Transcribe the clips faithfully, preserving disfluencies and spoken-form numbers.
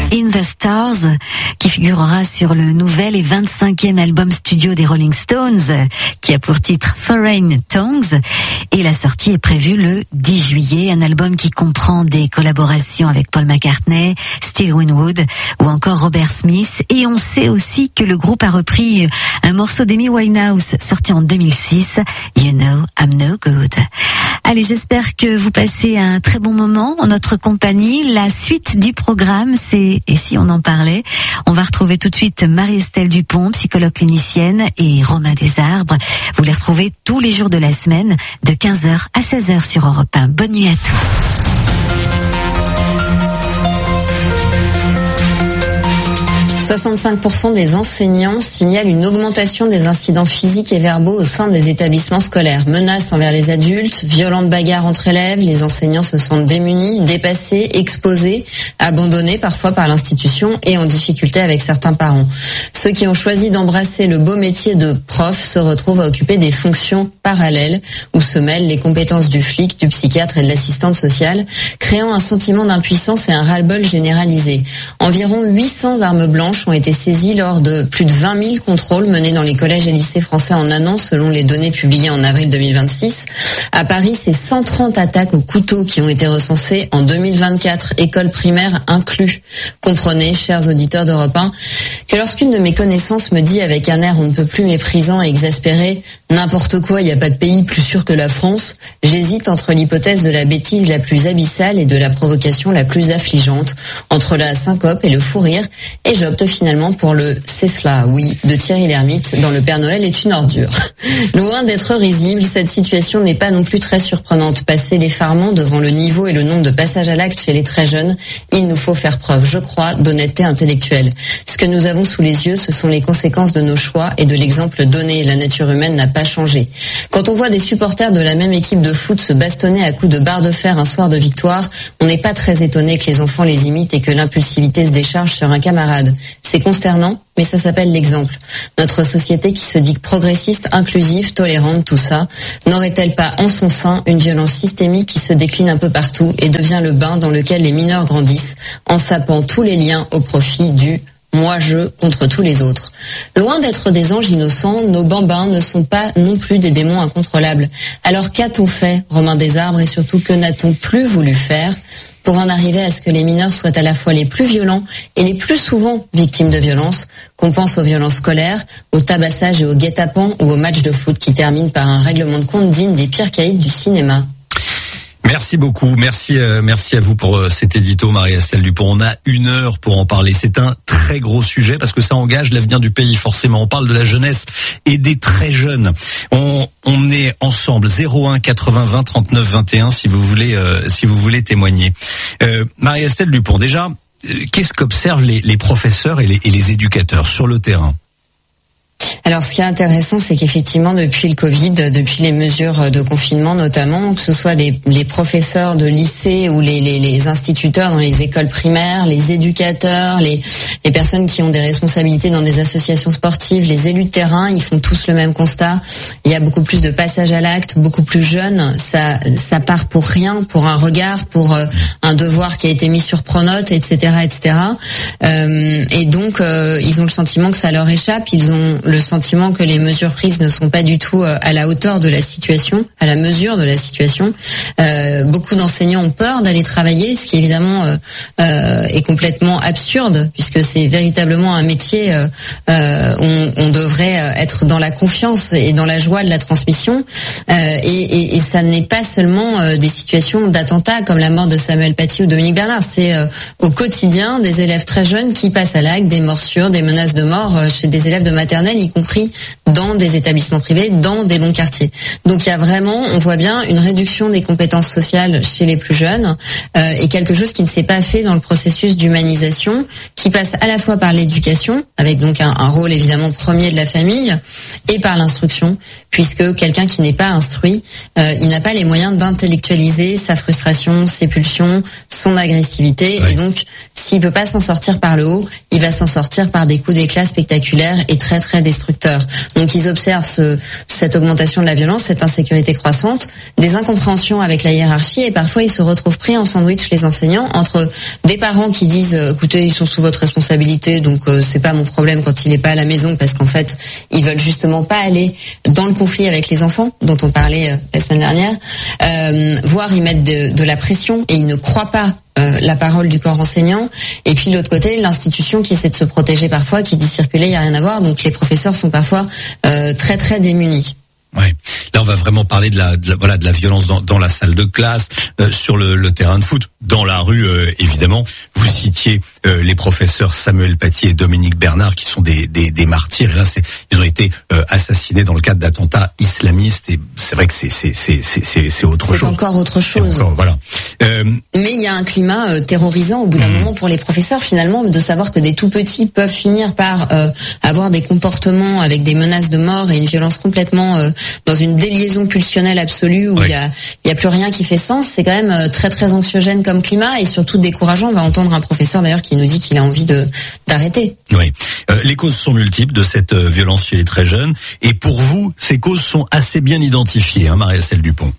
In the Stars, qui figurera sur le nouvel et vingt-cinquième album studio des Rolling Stones, qui a pour titre Foreign Tongues, et la sortie est prévue le dix juillet, un album qui comprend des collaborations avec Paul McCartney, Steve Winwood ou encore Robert Smith, et on sait aussi que le groupe a repris un morceau d'Amy Winehouse sorti en deux mille six, You Know I'm No Good. Allez, j'espère que vous passez un très bon moment en notre compagnie. La suite du programme, c'est Et si on en parlait? On va retrouver tout de suite Marie-Estelle Dupont, psychologue clinicienne, et Romain Desarbres. Vous les retrouvez tous les jours de la semaine, de quinze heures à seize heures sur Europe un. Bonne nuit à tous. soixante-cinq pour cent des enseignants signalent une augmentation des incidents physiques et verbaux au sein des établissements scolaires. Menaces envers les adultes, violentes bagarres entre élèves, les enseignants se sentent démunis, dépassés, exposés, abandonnés parfois par l'institution et en difficulté avec certains parents. Ceux qui ont choisi d'embrasser le beau métier de prof se retrouvent à occuper des fonctions parallèles où se mêlent les compétences du flic, du psychiatre et de l'assistante sociale, créant un sentiment d'impuissance et un ras-le-bol généralisé. Environ huit cents armes blanches ont été saisies lors de plus de vingt mille contrôles menés dans les collèges et lycées français en un an, selon les données publiées en avril deux mille vingt-six. À Paris, c'est cent trente attaques au couteau qui ont été recensées en deux mille vingt-quatre, écoles primaires inclus. Comprenez, chers auditeurs d'Europe un, que lorsqu'une de mes connaissances me dit avec un air on ne peut plus méprisant et exaspéré « n'importe quoi, il n'y a pas de pays plus sûr que la France », j'hésite entre l'hypothèse de la bêtise la plus abyssale et de la provocation la plus affligeante, entre la syncope et le fou rire, et j'opte finalement pour le « c'est cela, oui » de Thierry Lhermitte dans Le Père Noël est une ordure. Loin d'être risible, cette situation n'est pas non plus très surprenante. Passé l'effarement devant le niveau et le nombre de passages à l'acte chez les très jeunes, il nous faut faire preuve, je crois, d'honnêteté intellectuelle. Ce que nous avons sous les yeux, ce sont les conséquences de nos choix et de l'exemple donné. La nature humaine n'a pas changé. Quand on voit des supporters de la même équipe de foot se bastonner à coups de barre de fer un soir de victoire, on n'est pas très étonné que les enfants les imitent et que l'impulsivité se décharge sur un camarade. C'est consternant, mais ça s'appelle l'exemple. Notre société qui se dit progressiste, inclusive, tolérante, tout ça, n'aurait-elle pas en son sein une violence systémique qui se décline un peu partout et devient le bain dans lequel les mineurs grandissent en sapant tous les liens au profit du moi-je contre tous les autres. Loin d'être des anges innocents, nos bambins ne sont pas non plus des démons incontrôlables. Alors qu'a-t-on fait, Romain Desarbres, et surtout que n'a-t-on plus voulu faire pour en arriver à ce que les mineurs soient à la fois les plus violents et les plus souvent victimes de violences, qu'on pense aux violences scolaires, au tabassage et au guet-apens ou au match de foot qui termine par un règlement de compte digne des pires caïds du cinéma. Merci beaucoup, merci euh, merci à vous pour euh, cet édito, Marie-Estelle Dupont. On a une heure pour en parler. C'est un très gros sujet parce que ça engage l'avenir du pays forcément. On parle de la jeunesse et des très jeunes. On on est ensemble. zéro un quatre-vingts vingt trente-neuf vingt et un si vous voulez euh, si vous voulez témoigner. Euh, Marie-Estelle Dupont, déjà, euh, qu'est-ce qu'observent les, les professeurs et les, et les éducateurs sur le terrain? Alors, ce qui est intéressant, c'est qu'effectivement, depuis le Covid, depuis les mesures de confinement notamment, que ce soit les, les professeurs de lycée ou les, les, les instituteurs dans les écoles primaires, les éducateurs, les, les personnes qui ont des responsabilités dans des associations sportives, les élus de terrain, ils font tous le même constat. Il y a beaucoup plus de passages à l'acte, beaucoup plus jeunes. Ça, ça part pour rien, pour un regard, pour euh, un devoir qui a été mis sur pronote, et cetera, et cetera. Euh, et donc, euh, ils ont le sentiment que ça leur échappe. Ils ont le sentiment que les mesures prises ne sont pas du tout à la hauteur de la situation, à la mesure de la situation. Euh, beaucoup d'enseignants ont peur d'aller travailler, ce qui évidemment euh, euh, est complètement absurde, puisque c'est véritablement un métier euh, euh, on, on devrait être dans la confiance et dans la joie de la transmission. Euh, et, et, et ça n'est pas seulement euh, des situations d'attentats comme la mort de Samuel Paty ou Dominique Bernard. C'est euh, au quotidien des élèves très jeunes qui passent à l'acte, des morsures, des menaces de mort euh, chez des élèves de maternelle, y compris dans des établissements privés, dans des bons quartiers. Donc il y a vraiment, on voit bien, une réduction des compétences sociales chez les plus jeunes euh, et quelque chose qui ne s'est pas fait dans le processus d'humanisation, qui passe à la fois par l'éducation, avec donc un, un rôle évidemment premier de la famille, et par l'instruction, puisque quelqu'un qui n'est pas instruit, euh, il n'a pas les moyens d'intellectualiser sa frustration, ses pulsions, son agressivité, oui. Et donc s'il peut pas s'en sortir par le haut, il va s'en sortir par des coups d'éclat spectaculaires et très très destructeurs. Donc ils observent ce, cette augmentation de la violence, cette insécurité croissante, des incompréhensions avec la hiérarchie, et parfois ils se retrouvent pris en sandwich, les enseignants, entre des parents qui disent écoutez, ils sont sous votre responsabilité, donc euh, c'est pas mon problème quand il n'est pas à la maison, parce qu'en fait ils veulent justement pas aller dans le conflit avec les enfants dont on parlait euh, la semaine dernière, euh, voire ils mettent de, de la pression et ils ne croient pas euh, la parole du corps enseignant. Et puis de l'autre côté, l'institution qui essaie de se protéger parfois, qui dit circuler, il y a rien à voir, donc les professeurs sont parfois euh, très très démunis. Ouais. Là, on va vraiment parler de la, de la voilà de la violence dans, dans la salle de classe, euh, sur le, le terrain de foot, dans la rue, euh, évidemment. Vous citiez euh, les professeurs Samuel Paty et Dominique Bernard, qui sont des des, des martyrs. Et là, c'est ils ont été euh, assassinés dans le cadre d'attentats islamistes. Et c'est vrai que c'est c'est c'est c'est c'est, c'est autre c'est chose. C'est encore autre chose. Encore, voilà. Euh, Mais il y a un climat euh, terrorisant au bout d'un mmh. moment pour les professeurs, finalement, de savoir que des tout petits peuvent finir par euh, avoir des comportements avec des menaces de mort et une violence complètement euh, dans une déliaison pulsionnelle absolue où il oui. y a il y a plus rien qui fait sens. C'est quand même très très anxiogène comme climat et surtout décourageant. On va entendre un professeur d'ailleurs qui nous dit qu'il a envie de d'arrêter. Oui. Euh, les causes sont multiples de cette euh, violence chez les très jeunes, et pour vous, ces causes sont assez bien identifiées, hein, Marie-Astelle Dupont.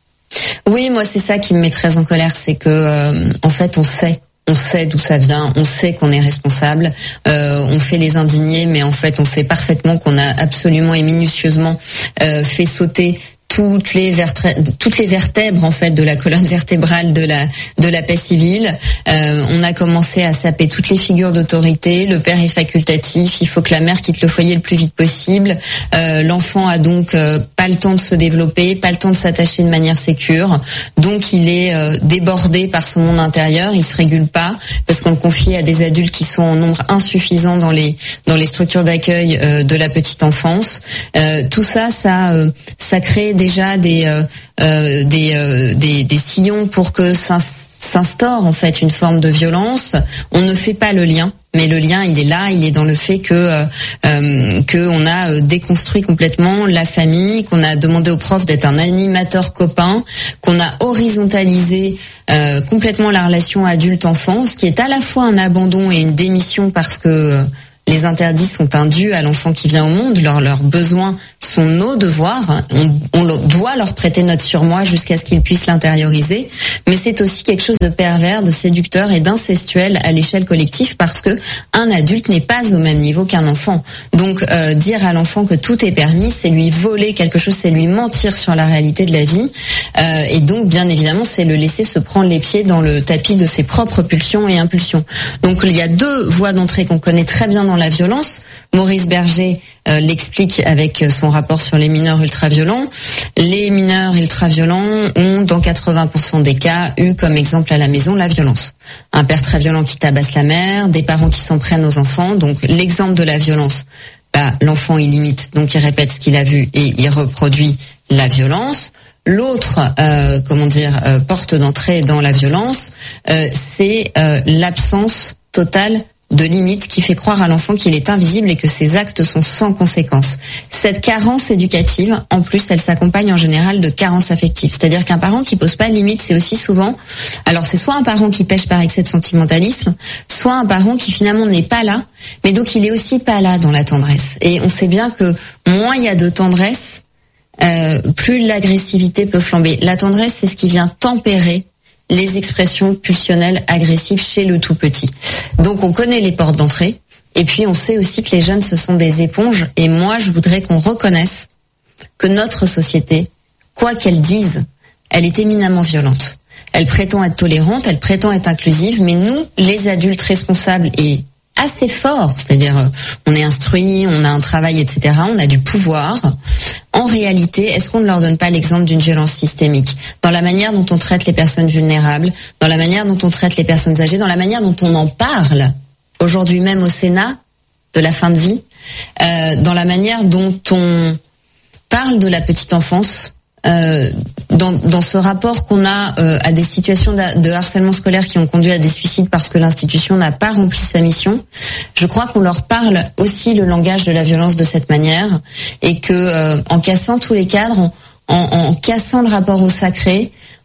Oui, moi c'est ça qui me met très en colère, c'est que euh, en fait on sait. On sait d'où ça vient, on sait qu'on est responsable, euh, on fait les indignés, mais en fait on sait parfaitement qu'on a absolument et minutieusement euh, fait sauter toutes les vertèbres, toutes les vertèbres en fait de la colonne vertébrale de la de la paix civile. Euh, on a commencé à saper toutes les figures d'autorité. Le père est facultatif. Il faut que la mère quitte le foyer le plus vite possible. Euh, l'enfant a donc euh, pas le temps de se développer, pas le temps de s'attacher de manière sécure. Donc il est euh, débordé par son monde intérieur. Il se régule pas parce qu'on le confie à des adultes qui sont en nombre insuffisant dans les dans les structures d'accueil euh, de la petite enfance. Euh, tout ça, ça euh, ça crée déjà des euh, euh, des, euh, des des sillons pour que s'instaure en fait une forme de violence. On ne fait pas le lien, mais le lien il est là, il est dans le fait que euh, euh, que on a déconstruit complètement la famille, qu'on a demandé aux profs d'être un animateur copain, qu'on a horizontalisé euh, complètement la relation adulte-enfant, ce qui est à la fois un abandon et une démission parce que euh, les interdits sont indus à l'enfant qui vient au monde, leurs leurs besoins sont nos devoirs, on, on doit leur prêter notre surmoi jusqu'à ce qu'ils puissent l'intérioriser, mais c'est aussi quelque chose de pervers, de séducteur et d'incestuel à l'échelle collective parce que un adulte n'est pas au même niveau qu'un enfant. Donc euh, dire à l'enfant que tout est permis, c'est lui voler quelque chose, c'est lui mentir sur la réalité de la vie, euh, et donc bien évidemment c'est le laisser se prendre les pieds dans le tapis de ses propres pulsions et impulsions. Donc il y a deux voies d'entrée qu'on connaît très bien dans la violence. Maurice Berger euh, l'explique avec son rapport sur les mineurs ultraviolents. Les mineurs ultraviolents ont, dans quatre-vingts pour cent des cas, eu comme exemple à la maison la violence. Un père très violent qui tabasse la mère, des parents qui s'en prennent aux enfants. Donc l'exemple de la violence, bah, l'enfant il imite, donc il répète ce qu'il a vu et il reproduit la violence. L'autre, euh, comment dire, euh, porte d'entrée dans la violence, euh, c'est euh, l'absence totale de limite qui fait croire à l'enfant qu'il est invisible et que ses actes sont sans conséquence. Cette carence éducative, en plus, elle s'accompagne en général de carence affective. C'est-à-dire qu'un parent qui pose pas de limite, c'est aussi souvent, alors c'est soit un parent qui pêche par excès de sentimentalisme, soit un parent qui finalement n'est pas là, mais donc il est aussi pas là dans la tendresse. Et on sait bien que moins il y a de tendresse, euh, plus l'agressivité peut flamber. La tendresse, c'est ce qui vient tempérer les expressions pulsionnelles agressives chez le tout petit. Donc on connaît les portes d'entrée, et puis on sait aussi que les jeunes ce sont des éponges, et moi je voudrais qu'on reconnaisse que notre société, quoi qu'elle dise, elle est éminemment violente. Elle prétend être tolérante, elle prétend être inclusive, mais nous, les adultes responsables et assez forts, c'est-à-dire euh, on est instruits, on a un travail, et cetera, on a du pouvoir. En réalité, est-ce qu'on ne leur donne pas l'exemple d'une violence systémique dans la manière dont on traite les personnes vulnérables, dans la manière dont on traite les personnes âgées, dans la manière dont on en parle aujourd'hui même au Sénat de la fin de vie, euh, dans la manière dont on parle de la petite enfance, euh, dans, dans ce rapport qu'on a euh, à des situations de, de harcèlement scolaire qui ont conduit à des suicides parce que l'institution n'a pas rempli sa mission. Je crois qu'on leur parle aussi le langage de la violence de cette manière, et que euh, en cassant tous les cadres, en, en, en cassant le rapport au sacré,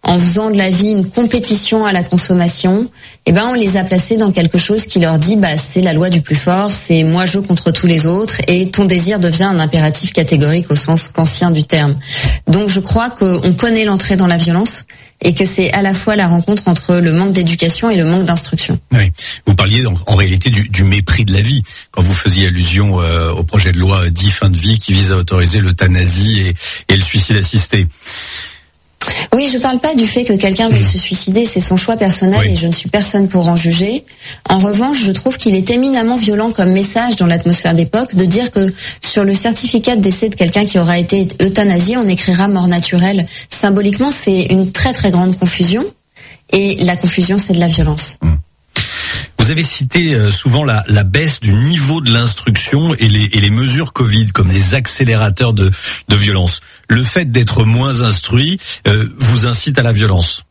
en faisant de la vie une compétition à la consommation, eh ben on les a placés dans quelque chose qui leur dit bah c'est la loi du plus fort, c'est moi je contre tous les autres et ton désir devient un impératif catégorique au sens kantien du terme. Donc je crois qu'on connaît l'entrée dans la violence et que c'est à la fois la rencontre entre le manque d'éducation et le manque d'instruction. Oui. Vous parliez donc en réalité du, du mépris de la vie quand vous faisiez allusion euh, au projet de loi dit fin de vie qui vise à autoriser l'euthanasie et, et le suicide assisté. Oui, je parle pas du fait que quelqu'un veuille se suicider, c'est son choix personnel oui. et je ne suis personne pour en juger. En revanche, je trouve qu'il est éminemment violent comme message dans l'atmosphère d'époque de dire que sur le certificat de décès de quelqu'un qui aura été euthanasié, on écrira mort naturelle. Symboliquement, c'est une très très grande confusion et la confusion, c'est de la violence. Mmh. Vous avez cité souvent la, la baisse du niveau de l'instruction et les, et les mesures Covid comme des accélérateurs de, de violence. Le fait d'être moins instruit euh, vous incite à la violence.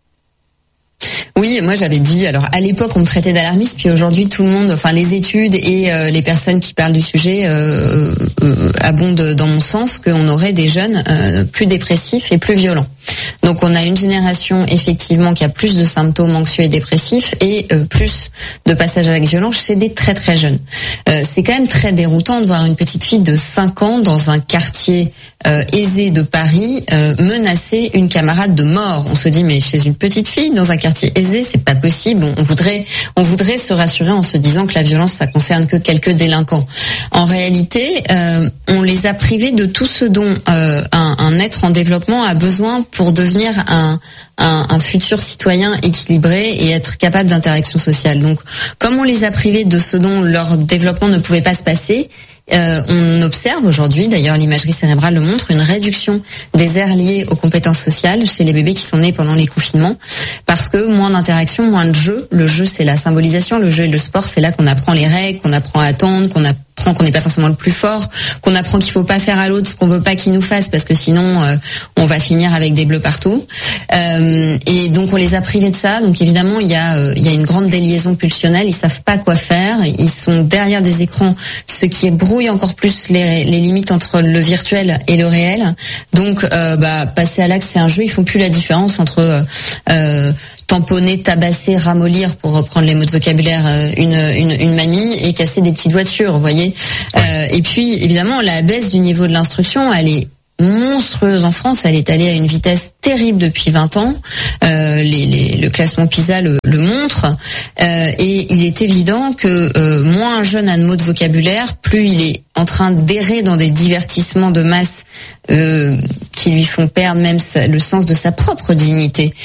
Oui, moi j'avais dit, alors à l'époque on me traitait d'alarmiste, puis aujourd'hui tout le monde, enfin les études et euh, les personnes qui parlent du sujet euh, euh, abondent dans mon sens qu'on aurait des jeunes euh, plus dépressifs et plus violents. Donc on a une génération effectivement qui a plus de symptômes anxieux et dépressifs et euh, plus de passages avec violence chez des très très jeunes. Euh, c'est quand même très déroutant de voir une petite fille de cinq ans dans un quartier euh, aisé de Paris euh, menacer une camarade de mort. On se dit mais chez une petite fille dans un quartier aisé, c'est pas possible. On voudrait on voudrait se rassurer en se disant que la violence ça concerne que quelques délinquants. En réalité, euh, on les a privés de tout ce dont euh, un, un être en développement a besoin pour devenir un, un, un futur citoyen équilibré et être capable d'interaction sociale. Donc, comme on les a privés de ce dont leur développement ne pouvait pas se passer, euh, on observe aujourd'hui, d'ailleurs l'imagerie cérébrale le montre, une réduction des aires liées aux compétences sociales chez les bébés qui sont nés pendant les confinements, parce que moins d'interaction, moins de jeu. Le jeu, c'est la symbolisation, le jeu et le sport, c'est là qu'on apprend les règles, qu'on apprend à attendre, qu'on apprend qu'on n'est pas forcément le plus fort, qu'on apprend qu'il faut pas faire à l'autre ce qu'on veut pas qu'il nous fasse parce que sinon euh, on va finir avec des bleus partout. Euh, et donc on les a privés de ça. Donc évidemment il y a euh, il y a une grande déliaison pulsionnelle. Ils savent pas quoi faire. Ils sont derrière des écrans, ce qui brouille encore plus les, les limites entre le virtuel et le réel. Donc euh, bah passer à l'acte c'est un jeu. Ils font plus la différence entre euh, euh, tamponner, tabasser, ramollir, pour reprendre les mots de vocabulaire, une, une, une mamie et casser des petites voitures, vous voyez. Euh, et puis, évidemment, la baisse du niveau de l'instruction, elle est monstrueuse en France, elle est allée à une vitesse terrible depuis vingt ans. Euh, les, les, le classement PISA le, le montre. Euh, et il est évident que euh, moins un jeune a de mots de vocabulaire, plus il est en train d'errer dans des divertissements de masse euh, qui lui font perdre même sa, le sens de sa propre dignité,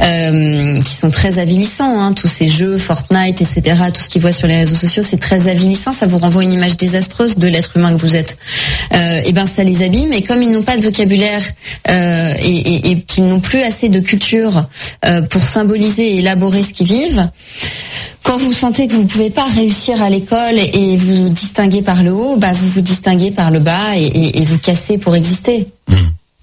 euh, qui sont très avilissants. Hein, tous ces jeux, Fortnite, et cetera, tout ce qu'il voit sur les réseaux sociaux, c'est très avilissant. Ça vous renvoie une image désastreuse de l'être humain que vous êtes. Euh, et ben ça les abîme. Et comme ils n'ont pas de vocabulaire euh, et, et, et qu'ils n'ont plus assez de culture euh, pour symboliser et élaborer ce qu'ils vivent, quand vous sentez que vous ne pouvez pas réussir à l'école et vous vous distinguez par le haut, bah vous vous distinguez par le bas et, et, et vous cassez pour exister. Mmh.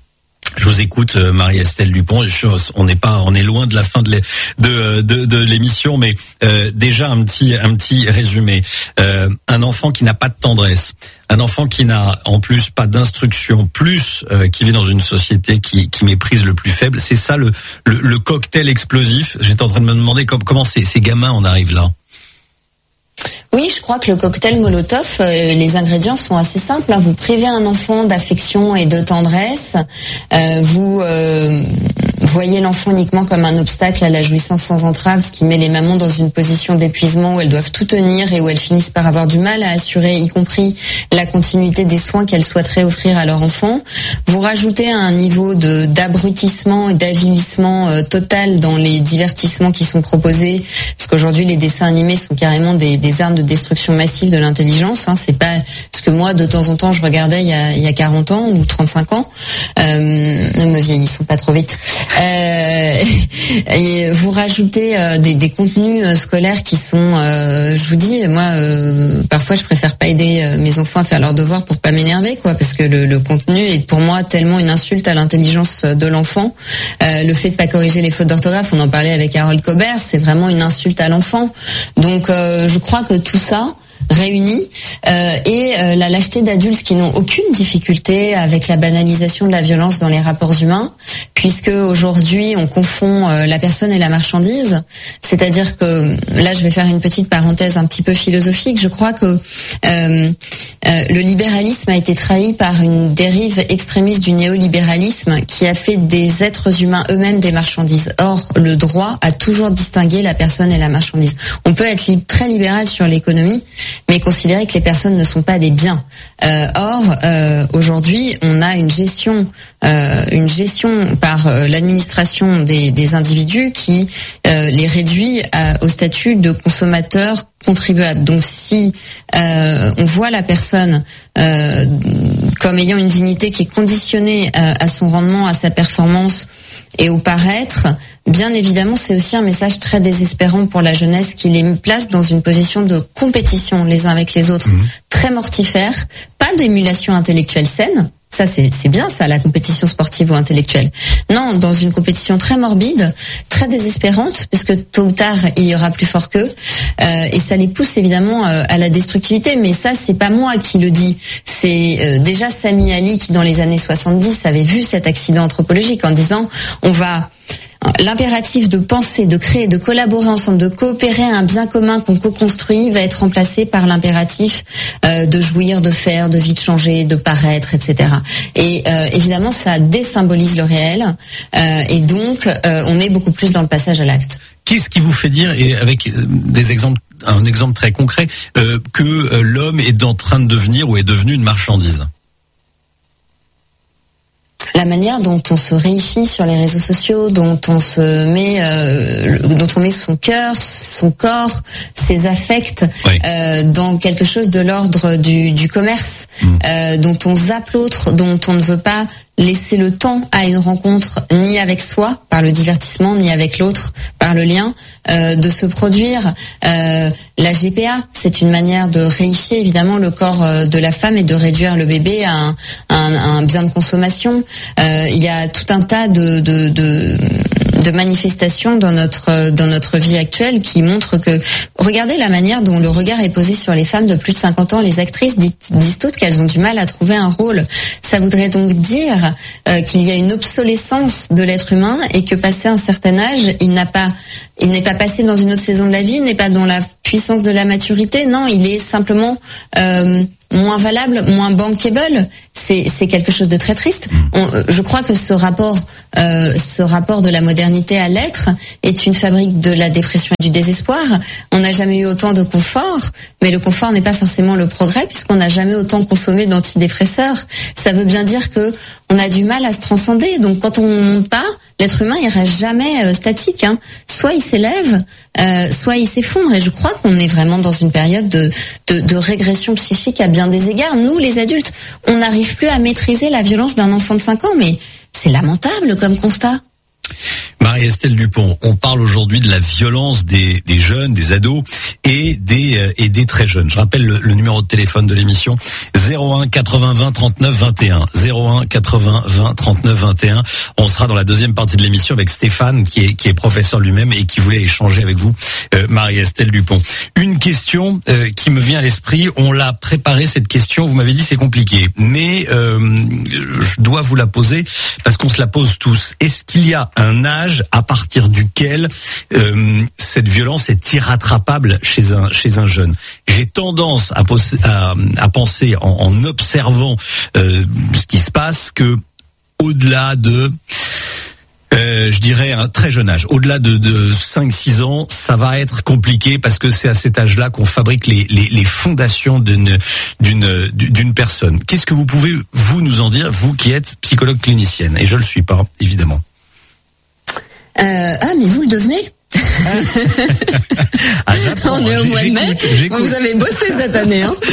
Je vous écoute, Marie-Estelle Dupont. Je, on n'est pas, on est loin de la fin de, de, de, de l'émission, mais euh, déjà un petit, un petit résumé. Euh, un enfant qui n'a pas de tendresse, un enfant qui n'a en plus pas d'instruction, plus euh, qui vit dans une société qui, qui méprise le plus faible. C'est ça le, le, le cocktail explosif. J'étais en train de me demander comment, comment ces, ces gamins en arrivent là. Oui, je crois que le cocktail Molotov, euh, les ingrédients sont assez simples. Hein. Vous privez un enfant d'affection et de tendresse. Euh, vous euh, voyez l'enfant uniquement comme un obstacle à la jouissance sans entrave, ce qui met les mamans dans une position d'épuisement où elles doivent tout tenir et où elles finissent par avoir du mal à assurer, y compris la continuité des soins qu'elles souhaiteraient offrir à leur enfant. Vous rajoutez un niveau de d'abrutissement et d'avilissement euh, total dans les divertissements qui sont proposés, parce qu'aujourd'hui les dessins animés sont carrément des, des armes de destruction massive de l'intelligence. Hein. C'est pas ce que moi de temps en temps je regardais il y a, il y a quarante ans ou trente-cinq ans. Euh, ne me vieillissons pas trop vite. Euh, et vous rajoutez euh, des, des contenus euh, scolaires qui sont, euh, je vous dis, moi euh, parfois je préfère pas aider euh, mes enfants à faire leurs devoirs pour pas m'énerver, quoi, parce que le, le contenu est pour moi tellement une insulte à l'intelligence de l'enfant. Euh, le fait de pas corriger les fautes d'orthographe, on en parlait avec Harold Cobert, c'est vraiment une insulte à l'enfant. Donc euh, je crois que tout ça réunis euh, et euh, la lâcheté d'adultes qui n'ont aucune difficulté avec la banalisation de la violence dans les rapports humains, puisque aujourd'hui on confond euh, la personne et la marchandise. C'est-à-dire que là, je vais faire une petite parenthèse un petit peu philosophique. Je crois que euh, euh, le libéralisme a été trahi par une dérive extrémiste du néolibéralisme qui a fait des êtres humains eux-mêmes des marchandises. Or, le droit a toujours distingué la personne et la marchandise. On peut être li- très libéral sur l'économie, mais considérer que les personnes ne sont pas des biens. Euh, or, euh, aujourd'hui, on a une gestion, euh, une gestion par euh, l'administration des, des individus qui euh, les réduit à, au statut de consommateur contribuable. Donc, si euh, on voit la personne euh, comme ayant une dignité qui est conditionnée à, à son rendement, à sa performance et au paraître, bien évidemment, c'est aussi un message très désespérant pour la jeunesse qui les place dans une position de compétition les uns avec les autres, mmh. très mortifère, pas d'émulation intellectuelle saine. Ça, c'est, c'est bien ça, la compétition sportive ou intellectuelle. Non, dans une compétition très morbide, très désespérante, puisque tôt ou tard, il y aura plus fort qu'eux. Euh, et ça les pousse évidemment euh, à la destructivité. Mais ça, c'est pas moi qui le dis. C'est euh, déjà Sami Ali qui, dans les années soixante-dix, avait vu cet accident anthropologique en disant « on va... » L'impératif de penser, de créer, de collaborer ensemble, de coopérer à un bien commun qu'on co-construit va être remplacé par l'impératif euh, de jouir, de faire, de vite changer, de paraître, et cetera. Et euh, évidemment, ça désymbolise le réel euh, et donc euh, on est beaucoup plus dans le passage à l'acte. Qu'est-ce qui vous fait dire, et avec des exemples, un exemple très concret, euh, que euh, l'homme est en train de devenir ou est devenu une marchandise ? La manière dont on se réifie sur les réseaux sociaux, dont on se met, euh, dont on met son cœur, son corps, ses affects oui. euh, dans quelque chose de l'ordre du, du commerce, mmh. euh, dont on zappe l'autre, dont on ne veut pas laisser le temps à une rencontre, ni avec soi par le divertissement, ni avec l'autre par le lien, euh, de se produire. Euh, la G P A, c'est une manière de réifier évidemment le corps de la femme et de réduire le bébé à un, à un, à un bien de consommation. Euh, il y a tout un tas de, de, de de manifestations dans notre dans notre vie actuelle qui montrent que regardez la manière dont le regard est posé sur les femmes de plus de cinquante ans. Les actrices disent, disent toutes qu'elles ont du mal à trouver un rôle. Ça voudrait donc dire euh, qu'il y a une obsolescence de l'être humain et que passé un certain âge, il n'a pas il n'est pas passé dans une autre saison de la vie, il n'est pas dans la puissance de la maturité. Non, il est simplement euh, moins valable, moins bankable. C'est, c'est quelque chose de très triste. On, je crois que ce rapport, euh, ce rapport de la modernité à l'être est une fabrique de la dépression et du désespoir. On n'a jamais eu autant de confort, mais le confort n'est pas forcément le progrès puisqu'on n'a jamais autant consommé d'antidépresseurs. Ça veut bien dire que on a du mal à se transcender. Donc quand on monte pas, l'être humain il reste jamais euh, statique. Hein. Soit il s'élève, euh, soit il s'effondre. Et je crois qu'on est vraiment dans une période de, de, de régression psychique à bien des égards. Nous, les adultes, on n'arrive plus à maîtriser la violence d'un enfant de cinq ans, mais c'est lamentable comme constat. Marie-Estelle Dupont, on parle aujourd'hui de la violence des, des jeunes, des ados et des euh, et des très jeunes. Je rappelle le, le numéro de téléphone de l'émission zéro un quatre-vingts vingt trente-neuf vingt et un zéro un quatre-vingts vingt trente-neuf vingt et un. On sera dans la deuxième partie de l'émission avec Stéphane qui est qui est professeur lui-même et qui voulait échanger avec vous, euh, Marie-Estelle Dupont. Une question euh, qui me vient à l'esprit, on l'a préparée cette question, vous m'avez dit c'est compliqué, mais euh, je dois vous la poser parce qu'on se la pose tous. Est-ce qu'il y a un âge à partir duquel euh, cette violence est irrattrapable chez un chez un jeune? J'ai tendance à, à, à penser en, en observant euh, ce qui se passe que au-delà de Euh, je dirais un très jeune âge, au-delà de, de cinq six ans, ça va être compliqué parce que c'est à cet âge-là qu'on fabrique les, les, les fondations d'une, d'une, d'une personne. Qu'est-ce que vous pouvez, vous, nous en dire, vous qui êtes psychologue clinicienne? Et je le suis pas, évidemment. Euh, ah, mais vous le devenez? ah, on est au mois de mai. Vous avez bossé cette année, hein.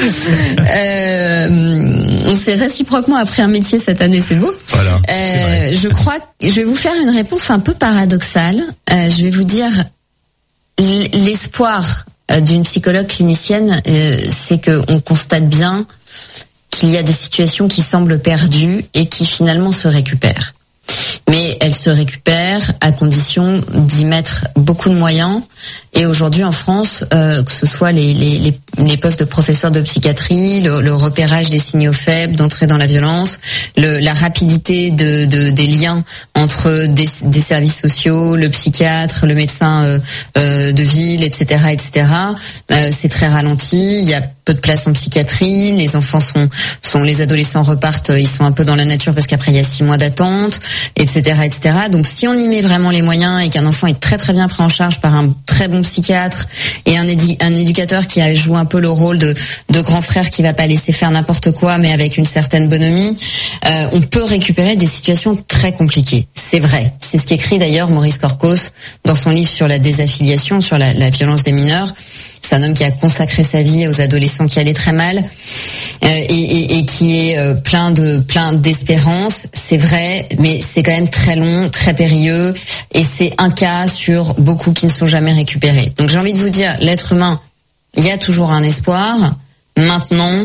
euh, on s'est réciproquement appris un métier cette année, c'est beau. Voilà. Euh, c'est vrai. Je crois, je vais vous faire une réponse un peu paradoxale. Euh, je vais vous dire l'espoir d'une psychologue clinicienne, euh, c'est que on constate bien qu'il y a des situations qui semblent perdues et qui finalement se récupèrent. Mais elle se récupère à condition d'y mettre beaucoup de moyens. Et aujourd'hui en France, euh, que ce soit les, les, les, les postes de professeurs de psychiatrie, le, le repérage des signaux faibles d'entrée dans la violence, le, la rapidité de, de, des liens entre des, des services sociaux, le psychiatre, le médecin euh, euh, de ville, et cetera, et cetera. Euh, c'est très ralenti. Il y a peu de place en psychiatrie. Les enfants sont, sont, les adolescents repartent, ils sont un peu dans la nature parce qu'après il y a six mois d'attente, et cetera, et cetera. Donc si on y met vraiment les moyens et qu'un enfant est très très bien pris en charge par un très bon psychiatre et un, édi, un éducateur qui a joué un peu le rôle de, de grand frère qui va pas laisser faire n'importe quoi, mais avec une certaine bonhomie, euh, on peut récupérer des situations très compliquées. C'est vrai. C'est ce qu'écrit d'ailleurs Maurice Corcos dans son livre sur la désaffiliation, sur la, la violence des mineurs. C'est un homme qui a consacré sa vie aux adolescents qui allaient très mal euh, et, et, et qui est euh, plein de plein d'espérance. C'est vrai, mais c'est quand même très long, très périlleux, et c'est un cas sur beaucoup qui ne sont jamais récupérés. Donc j'ai envie de vous dire, l'être humain, il y a toujours un espoir. Maintenant,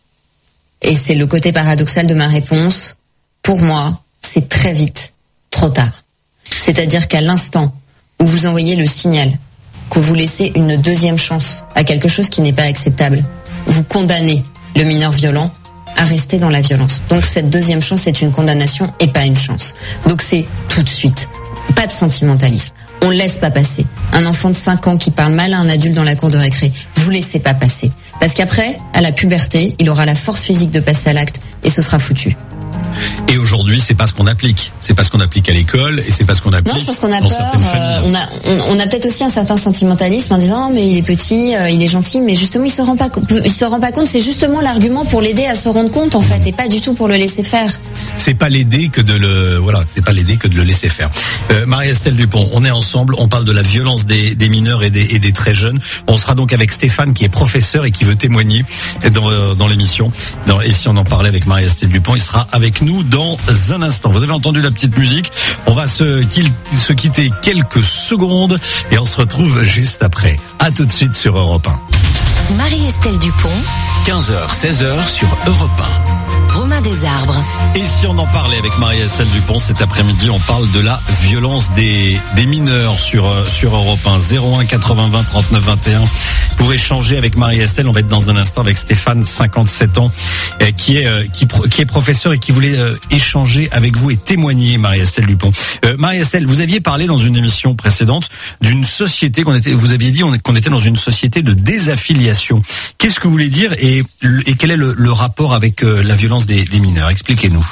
et c'est le côté paradoxal de ma réponse, pour moi, c'est très vite trop tard. C'est-à-dire qu'à l'instant où vous envoyez le signal que vous laissez une deuxième chance à quelque chose qui n'est pas acceptable, vous condamnez le mineur violent à rester dans la violence. Donc cette deuxième chance est une condamnation et pas une chance. Donc c'est tout de suite. Pas de sentimentalisme. On laisse pas passer. Un enfant de cinq ans qui parle mal à un adulte dans la cour de récré, vous laissez pas passer. Parce qu'après, à la puberté, il aura la force physique de passer à l'acte et ce sera foutu. Et aujourd'hui, c'est pas ce qu'on applique. C'est pas ce qu'on applique à l'école et c'est pas ce qu'on applique. Non, je pense qu'on a dans peur. certaines familles. Euh, on a, on, on a peut-être aussi un certain sentimentalisme en disant oh, mais il est petit, euh, il est gentil, mais justement il se rend pas, il se rend pas compte. C'est justement l'argument pour l'aider à se rendre compte en fait, et pas du tout pour le laisser faire. C'est pas l'aider que de le, voilà, c'est pas l'aider que de le laisser faire. Euh, Marie-Estelle Dupont, on est ensemble, on parle de la violence des, des mineurs et des, et des très jeunes. On sera donc avec Stéphane qui est professeur et qui veut témoigner dans, dans l'émission. Dans, et si on en parlait avec Marie-Estelle Dupont, il sera avec nous dans un instant. Vous avez entendu la petite musique. On va se, se quitter quelques secondes et on se retrouve juste après. À tout de suite sur Europe un. Marie-Estelle Dupont. quinze heures, seize heures sur Europe un. Romain Desarbres. Et si on en parlait avec Marie-Estelle Dupont cet après-midi, on parle de la violence des, des mineurs sur, sur Europe un. zéro un quatre-vingts vingt trente-neuf vingt et un. Pour échanger avec Marie-Estelle, on va être dans un instant avec Stéphane, cinquante-sept ans, qui est, qui, qui est professeur et qui voulait échanger avec vous et témoigner, Marie-Estelle Dupont. Euh, Marie-Estelle, vous aviez parlé dans une émission précédente d'une société qu'on était, vous aviez dit qu'on était dans une société de désaffiliation. Qu'est-ce que vous voulez dire et, et quel est le, le rapport avec la violence des, des mineurs? Expliquez-nous.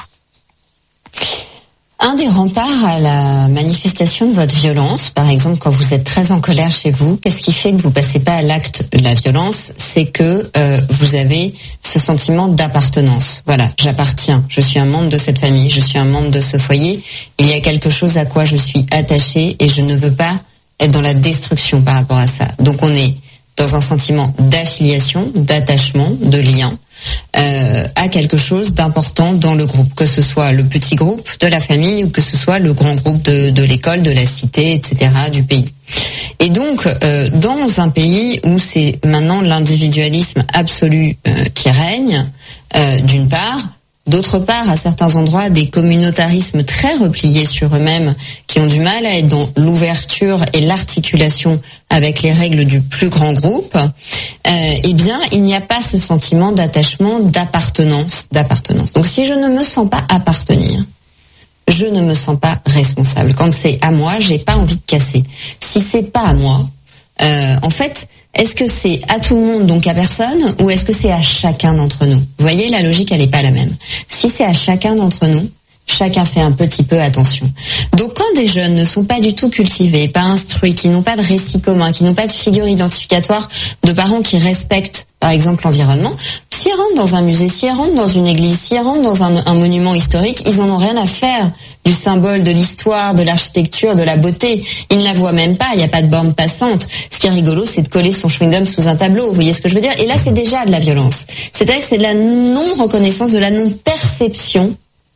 Un des remparts à la manifestation de votre violence, par exemple quand vous êtes très en colère chez vous, qu'est-ce qui fait que vous passez pas à l'acte de la violence? C'est que euh, vous avez ce sentiment d'appartenance. Voilà, j'appartiens, je suis un membre de cette famille, je suis un membre de ce foyer, il y a quelque chose à quoi je suis attachée et je ne veux pas être dans la destruction par rapport à ça. Donc on est dans un sentiment d'affiliation, d'attachement, de lien euh, à quelque chose d'important dans le groupe, que ce soit le petit groupe de la famille ou que ce soit le grand groupe de, de l'école, de la cité, et cetera, du pays. Et donc, euh, dans un pays où c'est maintenant l'individualisme absolu euh, qui règne, euh, d'une part, d'autre part, à certains endroits, des communautarismes très repliés sur eux-mêmes qui ont du mal à être dans l'ouverture et l'articulation avec les règles du plus grand groupe, euh, eh bien, il n'y a pas ce sentiment d'attachement, d'appartenance, d'appartenance. Donc, si je ne me sens pas appartenir, je ne me sens pas responsable. Quand c'est à moi, j'ai pas envie de casser. Si c'est pas à moi, euh, en fait, est-ce que c'est à tout le monde, donc à personne, ou est-ce que c'est à chacun d'entre nous? Vous voyez, la logique, elle n'est pas la même. Si c'est à chacun d'entre nous, chacun fait un petit peu attention. Donc quand des jeunes ne sont pas du tout cultivés, pas instruits, qui n'ont pas de récit commun, qui n'ont pas de figure identificatoire de parents qui respectent, par exemple, l'environnement, s'ils rentrent dans un musée, s'ils rentrent dans une église, s'ils rentrent dans un, un monument historique, ils en ont rien à faire du symbole, de l'histoire, de l'architecture, de la beauté. Ils ne la voient même pas, il n'y a pas de borne passante. Ce qui est rigolo, c'est de coller son chewing-gum sous un tableau, vous voyez ce que je veux dire? Et là, c'est déjà de la violence. C'est-à-dire que c'est de la non-reconnaissance, de la non-perception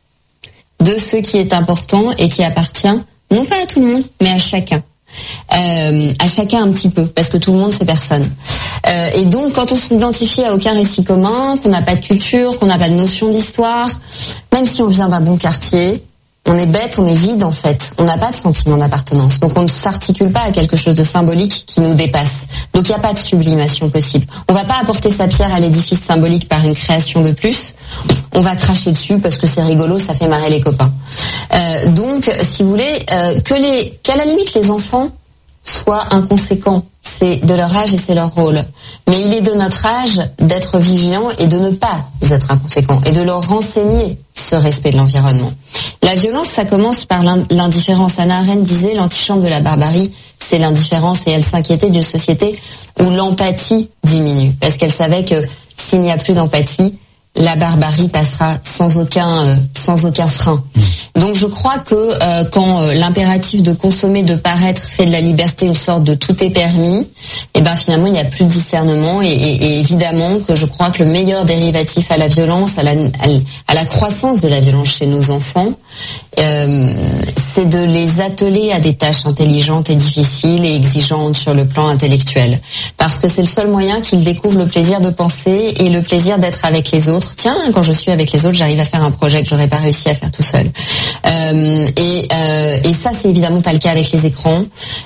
de ce qui est important et qui appartient, non pas à tout le monde, mais à chacun. Euh, à chacun un petit peu, parce que tout le monde, c'est personne. Euh, et donc, quand on s'identifie à aucun récit commun, qu'on n'a pas de culture, qu'on n'a pas de notion d'histoire, même si on vient d'un bon quartier, On est bête, on est vide en fait. On n'a pas de sentiment d'appartenance. Donc on ne s'articule pas à quelque chose de symbolique qui nous dépasse. Donc il n'y a pas de sublimation possible. On va pas apporter sa pierre à l'édifice symbolique par une création de plus. On va cracher dessus parce que c'est rigolo, ça fait marrer les copains. Euh, donc si vous voulez, euh, que les, qu'à la limite les enfants soient inconséquents, c'est de leur âge et c'est leur rôle. Mais il est de notre âge d'être vigilant et de ne pas être inconséquent et de leur renseigner ce respect de l'environnement. La violence, ça commence par l'indifférence. Hannah Arendt disait l'antichambre de la barbarie, c'est l'indifférence, et elle s'inquiétait d'une société où l'empathie diminue, parce qu'elle savait que s'il n'y a plus d'empathie, la barbarie passera sans aucun euh, sans aucun frein. Donc je crois que euh, quand euh, l'impératif de consommer, de paraître fait de la liberté une sorte de tout est permis, et ben finalement il n'y a plus de discernement et, et, et évidemment que je crois que le meilleur dérivatif à la violence, à la, à la croissance de la violence chez nos enfants, euh, c'est de les atteler à des tâches intelligentes et difficiles et exigeantes sur le plan intellectuel, parce que c'est le seul moyen qu'ils découvrent le plaisir de penser et le plaisir d'être avec les autres. Tiens, quand je suis avec les autres, j'arrive à faire un projet que j'aurais pas réussi à faire tout seul. Euh, et, euh, et ça, c'est évidemment pas le cas avec les écrans.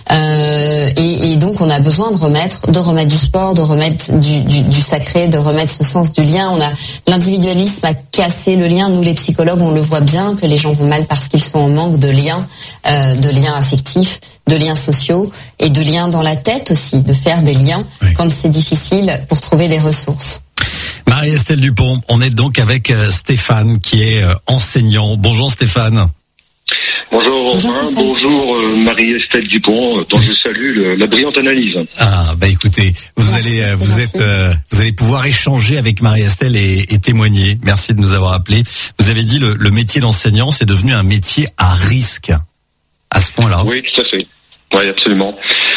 Euh, et, et donc, on a besoin de remettre, de remettre du sport, de remettre du, du, du sacré, de remettre ce sens du lien. On a l'individualisme a cassé le lien. Nous, les psychologues, on le voit bien que les gens vont mal parce qu'ils sont en manque de liens, euh, de liens affectifs, de liens sociaux et de liens dans la tête aussi, de faire des liens oui. quand c'est difficile pour trouver des ressources. Marie-Estelle Dupont, on est donc avec Stéphane qui est enseignant. Bonjour Stéphane. Bonjour Romain, bonjour euh, Marie-Estelle Dupont, dont je salue le, la brillante analyse. Ah bah écoutez, vous merci, allez vous êtes euh, vous allez pouvoir échanger avec Marie-Estelle et, et témoigner. Merci de nous avoir appelés. Vous avez dit le, le métier d'enseignant, c'est devenu un métier à risque à ce point-là. Oui, tout à fait. Oui, absolument.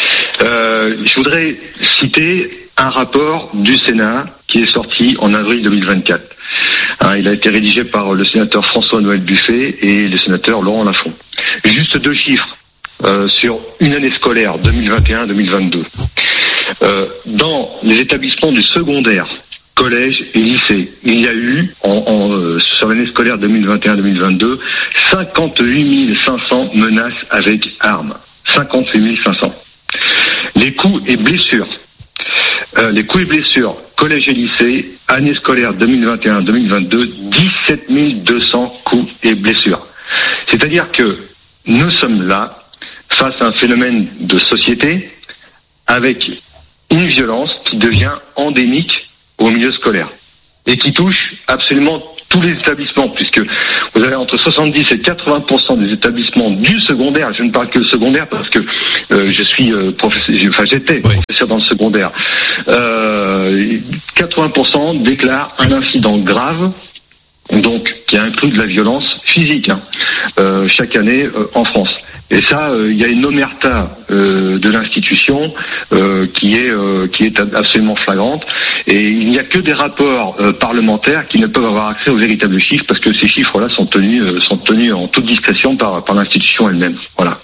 Euh, je voudrais citer un rapport du Sénat qui est sorti en avril deux mille vingt-quatre. Hein, il a été rédigé par le sénateur François-Noël Buffet et le sénateur Laurent Lafont. Juste deux chiffres euh, sur une année scolaire deux mille vingt et un deux mille vingt-deux. Euh, dans les établissements du secondaire, collège et lycée, il y a eu, en, en, euh, sur l'année scolaire deux mille vingt et un deux mille vingt-deux, cinquante-huit mille cinq cents menaces avec armes. cinquante-huit mille cinq cents. Les coups et blessures. Euh, les coups et blessures, collège et lycée, année scolaire deux mille vingt et un deux mille vingt-deux, dix-sept mille deux cents coups et blessures. C'est-à-dire que nous sommes là face à un phénomène de société avec une violence qui devient endémique au milieu scolaire et qui touche absolument tous les établissements, puisque vous avez entre soixante-dix et quatre-vingts pour cent des établissements du secondaire, je ne parle que le secondaire parce que euh, je suis euh, professeur, enfin j'étais oui. professeur dans le secondaire, euh, quatre-vingts pour cent déclarent un incident grave, donc qui inclut de la violence physique, hein, euh, chaque année euh, en France. Et ça, il euh, y a une omerta euh, de l'institution euh, qui est euh, qui est absolument flagrante. Et il n'y a que des rapports euh, parlementaires qui ne peuvent avoir accès aux véritables chiffres, parce que ces chiffres-là sont tenus euh, sont tenus en toute discrétion par par l'institution elle-même. Voilà.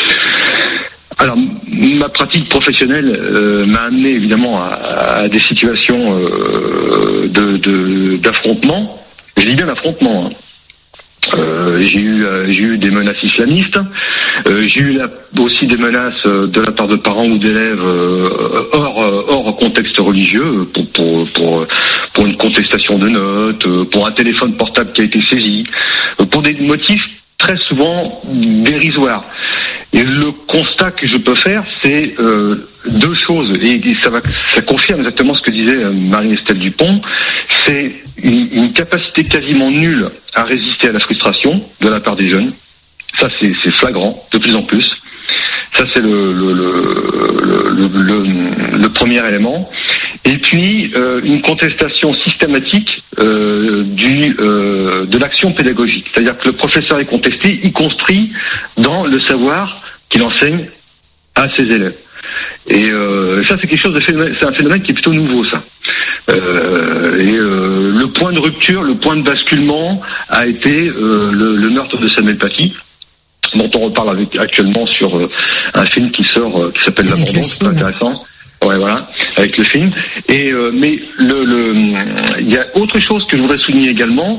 Alors, ma pratique professionnelle euh, m'a amené évidemment à, à des situations euh, de, de d'affrontement. Je dis bien d'affrontement. Hein. Euh, j'ai eu euh, j'ai eu des menaces islamistes, euh, j'ai eu la, aussi des menaces euh, de la part de parents ou d'élèves euh, hors euh, hors contexte religieux pour pour pour pour une contestation de notes, euh, pour un téléphone portable qui a été saisi, euh, pour des motifs très souvent dérisoires. Et le constat que je peux faire, c'est euh, deux choses, et, et ça va, ça confirme exactement ce que disait euh, Marie-Estelle Dupont. C'est une, une capacité quasiment nulle à résister à la frustration de la part des jeunes. Ça, c'est, c'est flagrant, de plus en plus. Ça, c'est le, le, le, le, le, le premier élément. Et puis, euh, une contestation systématique euh, du, euh, de l'action pédagogique. C'est-à-dire que le professeur est contesté, y compris dans le savoir qu'il enseigne à ses élèves. Et euh, ça, c'est quelque chose de phénomène, c'est un phénomène qui est plutôt nouveau, ça. Euh, et euh, le point de rupture, le point de basculement a été euh, le, le meurtre de Samuel Paty, dont on reparle avec, actuellement sur euh, un film qui sort, euh, qui s'appelle L'Abandon, c'est intéressant. Ouais, voilà, avec le film. Et euh, mais le, le, il y a autre chose que je voudrais souligner également,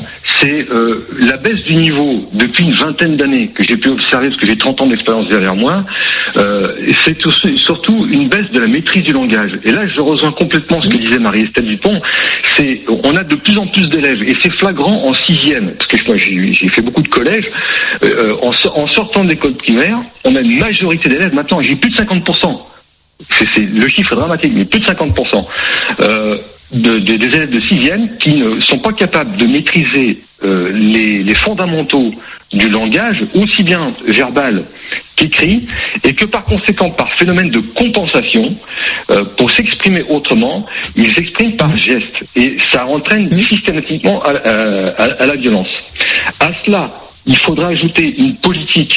c'est euh, la baisse du niveau depuis une vingtaine d'années que j'ai pu observer, parce que j'ai trente ans d'expérience derrière moi. Euh, c'est tout, surtout une baisse de la maîtrise du langage. Et là, je rejoins complètement ce que disait Marie-Estelle Dupont. C'est, on a de plus en plus d'élèves, et c'est flagrant en sixième, parce que moi j'ai, j'ai fait beaucoup de collèges. Euh, en, en sortant de l'école primaire, on a une majorité d'élèves. Maintenant, j'ai plus de cinquante pour cent. C'est, c'est, le chiffre est dramatique, mais plus de cinquante pour cent euh, de, de, des élèves de sixième qui ne sont pas capables de maîtriser euh, les, les fondamentaux du langage, aussi bien verbal qu'écrit, et que par conséquent, par phénomène de compensation, euh, pour s'exprimer autrement, ils s'expriment par geste, et ça entraîne systématiquement à, à, à la violence. À cela, il faudra ajouter une politique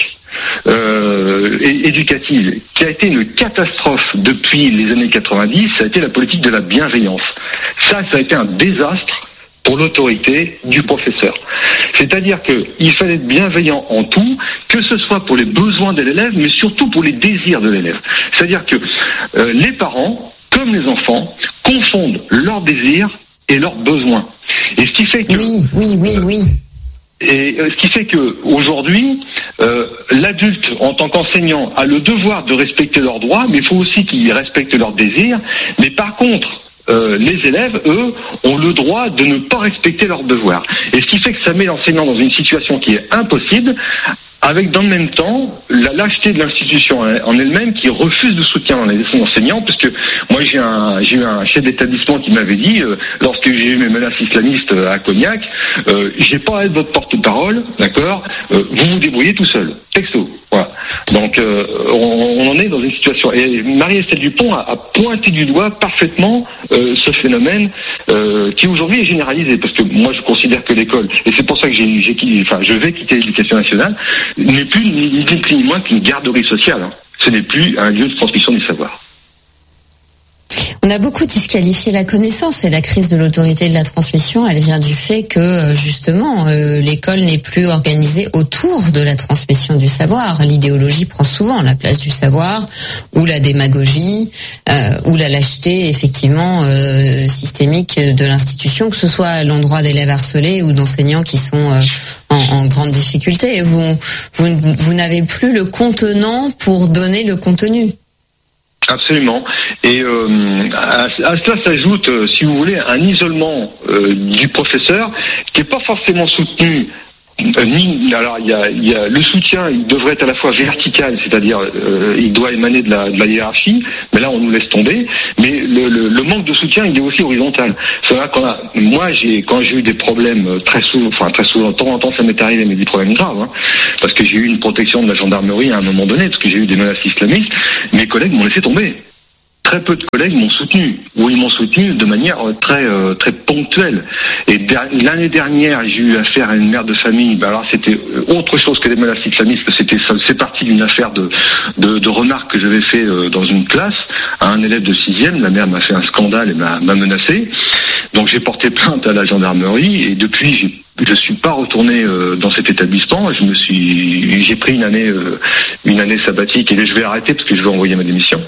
Euh, éducative qui a été une catastrophe depuis les années quatre-vingt-dix, ça a été la politique de la bienveillance. Ça, ça a été un désastre pour l'autorité du professeur. C'est-à-dire qu'il fallait être bienveillant en tout, que ce soit pour les besoins de l'élève, mais surtout pour les désirs de l'élève. C'est-à-dire que euh, les parents, comme les enfants, confondent leurs désirs et leurs besoins. Et ce qui fait que... Oui, oui, oui, oui. Et ce qui fait que aujourd'hui, euh, l'adulte en tant qu'enseignant a le devoir de respecter leurs droits, mais il faut aussi qu'ils respectent leurs désirs. Mais par contre, euh, les élèves, eux, ont le droit de ne pas respecter leurs devoirs. Et ce qui fait que ça met l'enseignant dans une situation qui est impossible, avec dans le même temps la lâcheté de l'institution en elle-même qui refuse de soutien dans les enseignants, parce que moi j'ai un j'ai eu un chef d'établissement qui m'avait dit euh, lorsque j'ai eu mes menaces islamistes à Cognac, euh, j'ai pas à être votre porte-parole, d'accord, euh, vous vous débrouillez tout seul, texto, voilà. Donc euh, on, on en est dans une situation, et Marie-Estelle Dupont a, a pointé du doigt parfaitement euh, ce phénomène euh, qui aujourd'hui est généralisé, parce que moi je considère que l'école, et c'est pour ça que j'ai, j'ai enfin je vais quitter l'éducation nationale, n'est plus ni, ni plus ni moins qu'une garderie sociale. Hein. Ce n'est plus un lieu de transmission du savoir. On a beaucoup disqualifié la connaissance, et la crise de l'autorité de la transmission, elle vient du fait que justement euh, l'école n'est plus organisée autour de la transmission du savoir. L'idéologie prend souvent la place du savoir, ou la démagogie, euh, ou la lâcheté effectivement euh, systémique de l'institution, que ce soit à l'endroit d'élèves harcelés ou d'enseignants qui sont euh, en, en grande difficulté. Vous, vous, vous n'avez plus le contenant pour donner le contenu. Absolument. Et euh, à, à cela s'ajoute, euh, si vous voulez, un isolement euh, du professeur qui n'est pas forcément soutenu. Euh, ni, alors il y a, il y a le soutien, il devrait être à la fois vertical, c'est-à-dire euh, il doit émaner de la, de la hiérarchie, mais là on nous laisse tomber. Mais le, le, le manque de soutien, il est aussi horizontal. C'est vrai qu'on a, moi j'ai, quand j'ai eu des problèmes très souvent, enfin très souvent, de temps en temps ça m'est arrivé, mais des problèmes graves, hein, parce que j'ai eu une protection de la gendarmerie à un moment donné, parce que j'ai eu des menaces islamistes, mes collègues m'ont laissé tomber. Très peu de collègues m'ont soutenu, ou ils m'ont soutenu de manière très euh, très ponctuelle. Et der- l'année dernière, j'ai eu affaire à une mère de famille. Ben alors c'était autre chose que des menaces islamistes, que c'était ça, c'est parti d'une affaire de, de de remarques que j'avais fait euh, dans une classe à un élève de sixième. La mère m'a fait un scandale et m'a, m'a menacé. Donc j'ai porté plainte à la gendarmerie, et depuis j'ai je suis pas retourné euh, dans cet établissement. Je me suis, j'ai pris une année, euh, une année sabbatique, et je vais arrêter parce que je vais envoyer ma démission.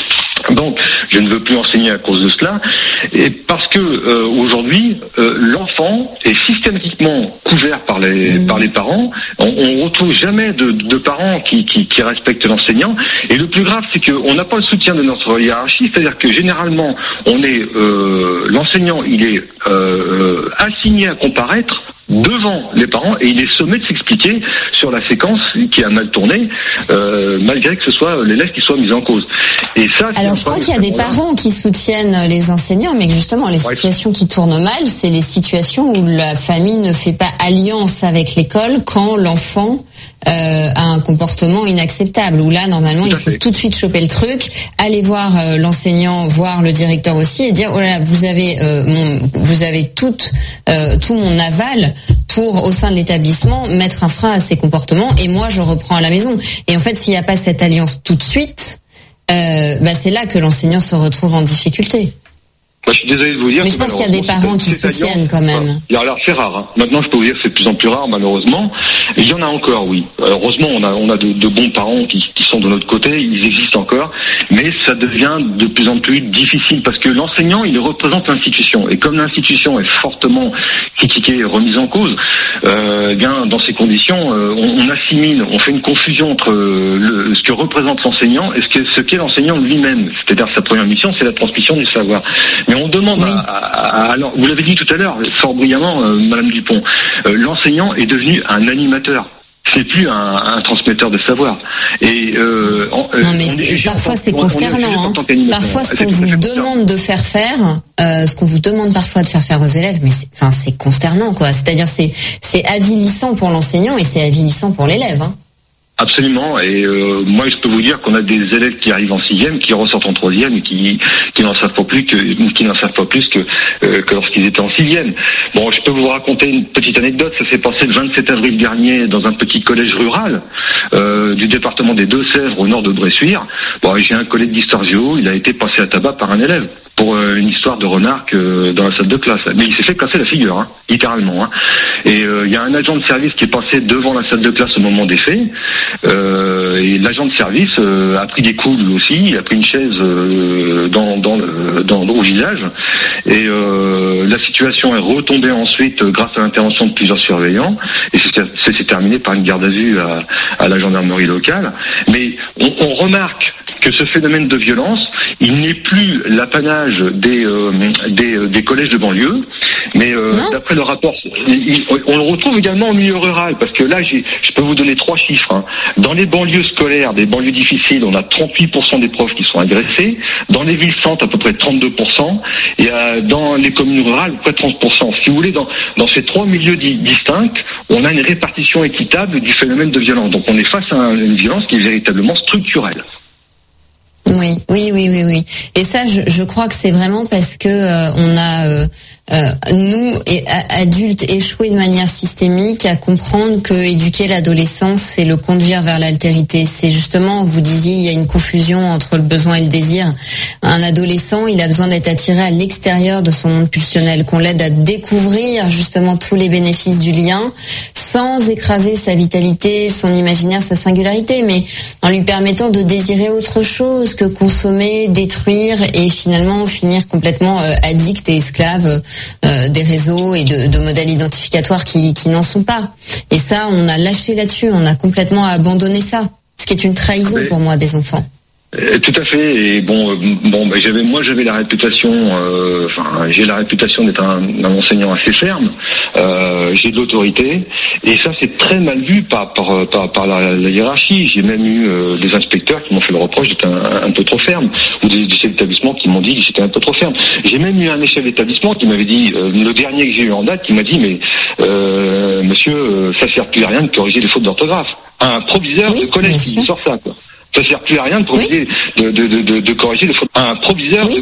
Donc, je ne veux plus enseigner à cause de cela, et parce que euh, aujourd'hui, euh, l'enfant est systématiquement couvert par les par les parents. On, on retrouve jamais de, de parents qui, qui qui respectent l'enseignant. Et le plus grave, c'est qu'on n'a pas le soutien de notre hiérarchie. C'est-à-dire que généralement, on est euh, l'enseignant, il est euh, assigné à comparaître devant les parents, et il est sommé de s'expliquer sur la séquence qui a mal tourné, euh, malgré que ce soit l'élève qui soit mis en cause. Et ça, alors je crois qu'il y a des parents qui soutiennent les enseignants, mais que justement les ouais. situations qui tournent mal, c'est les situations où la famille ne fait pas alliance avec l'école quand l'enfant euh, a un comportement inacceptable, où là normalement il faut tout de suite choper le truc, aller voir euh, l'enseignant, voir le directeur aussi, et dire oh là là, vous avez euh, mon, vous avez tout euh, tout mon aval pour, au sein de l'établissement, mettre un frein à ces comportements, et moi je reprends à la maison. Et en fait, s'il n'y a pas cette alliance tout de suite, euh, bah c'est là que l'enseignant se retrouve en difficulté. Moi, je suis désolé de vous dire. Mais je pense qu'il y a des parents qui soutiennent quand même. Alors, c'est rare. Hein. Maintenant, je peux vous dire que c'est de plus en plus rare, malheureusement. Il y en a encore, oui. Heureusement, on a, on a de, de bons parents qui, qui sont de notre côté, ils existent encore, mais ça devient de plus en plus difficile parce que l'enseignant, il représente l'institution. Et comme l'institution est fortement critiquée et remise en cause, euh, eh bien, dans ces conditions, euh, on, on assimile, on fait une confusion entre le, ce que représente l'enseignant et ce qu'est, ce qu'est l'enseignant lui-même. C'est-à-dire sa première mission, c'est la transmission du savoir. Mais on demande oui. à, à, à, à, vous l'avez dit tout à l'heure, fort brillamment, euh, Madame Dupont, euh, l'enseignant est devenu un animateur. C'est plus un, un transmetteur de savoir. Et euh, on, non mais c'est, parfois c'est consternant. Hein. Parfois ce qu'on vous demande de faire faire, euh, ce qu'on vous demande parfois de faire faire aux élèves, mais c'est, enfin c'est consternant quoi. C'est-à-dire c'est c'est avilissant pour l'enseignant et c'est avilissant pour l'élève. Hein. Absolument, et euh, moi je peux vous dire qu'on a des élèves qui arrivent en sixième, qui ressortent en troisième et qui qui n'en savent pas plus que qui n'en savent pas plus que euh, que lorsqu'ils étaient en sixième. Bon, je peux vous raconter une petite anecdote. Ça s'est passé le vingt-sept avril dernier dans un petit collège rural euh, du département des Deux-Sèvres au nord de Bressuire. Bon, j'ai un collègue d'histoire géo, il a été passé à tabac par un élève pour euh, une histoire de remarque euh, dans la salle de classe. Mais il s'est fait casser la figure, hein, littéralement. Hein. Et il euh, y a un agent de service qui est passé devant la salle de classe au moment des faits. Euh, et l'agent de service euh, a pris des coups lui aussi, il a pris une chaise euh, dans, dans le, dans, au visage. Et euh, la situation est retombée ensuite euh, grâce à l'intervention de plusieurs surveillants. Et c'est, c'est, c'est terminé par une garde à vue à, à la gendarmerie locale. Mais on, on remarque que ce phénomène de violence, il n'est plus l'apanage des, euh, des, euh, des collèges de banlieue, mais euh, d'après le rapport, il, il, on le retrouve également au milieu rural, parce que là, j'ai, je peux vous donner trois chiffres. Hein. Dans les banlieues scolaires, des banlieues difficiles, on a trente-huit pour cent des profs qui sont agressés. Dans les villes-centres, à peu près trente-deux pour cent. Et euh, dans les communes rurales, à peu près trente pour cent. Si vous voulez, dans, dans ces trois milieux di- distincts, on a une répartition équitable du phénomène de violence. Donc on est face à une violence qui est véritablement structurelle. Oui, oui, oui, oui, oui. Et ça, je, je crois que c'est vraiment parce que euh, on a euh, euh, nous et, a, adultes échoué de manière systémique à comprendre que éduquer l'adolescence, c'est le conduire vers l'altérité. C'est justement, vous disiez, il y a une confusion entre le besoin et le désir. Un adolescent, il a besoin d'être attiré à l'extérieur de son monde pulsionnel, qu'on l'aide à découvrir justement tous les bénéfices du lien, sans écraser sa vitalité, son imaginaire, sa singularité, mais en lui permettant de désirer autre chose que consommer, détruire et finalement finir complètement euh, addict et esclave euh, des réseaux et de, de modèles identificatoires qui, qui n'en sont pas. Et ça, on a lâché là-dessus, on a complètement abandonné ça, ce qui est une trahison Mais... pour moi des enfants. Tout à fait. Et bon, euh, bon, bah, j'avais, moi, j'avais la réputation, euh, enfin, j'ai la réputation d'être un, un enseignant assez ferme. Euh, j'ai de l'autorité, et ça, c'est très mal vu par par par, par la, la hiérarchie. J'ai même eu euh, des inspecteurs qui m'ont fait le reproche d'être un, un peu trop ferme, ou des, des chefs d'établissement qui m'ont dit que j'étais un peu trop ferme. J'ai même eu un chef d'établissement qui m'avait dit, euh, le dernier que j'ai eu en date, qui m'a dit, mais euh, monsieur, euh, ça sert plus à rien de corriger les fautes d'orthographe. Un proviseur oui, de collège qui sort ça, quoi. Ça sert plus à rien de corriger, oui. de, de, de, de, de corriger les fautes. Un proviseur oui,